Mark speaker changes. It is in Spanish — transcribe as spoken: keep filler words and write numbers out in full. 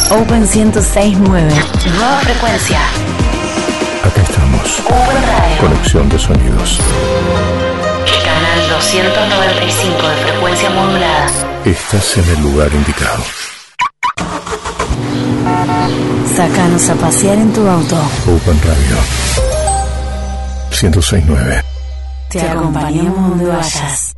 Speaker 1: Open ciento seis punto nueve. Nueva frecuencia.
Speaker 2: Acá estamos.
Speaker 1: Open Radio.
Speaker 2: Conexión de sonidos.
Speaker 1: Canal doscientos noventa y cinco de frecuencia modulada.
Speaker 2: Estás en el lugar indicado.
Speaker 1: Sácanos a pasear en tu auto.
Speaker 2: Open Radio ciento seis punto nueve.
Speaker 1: Te acompañamos donde vayas.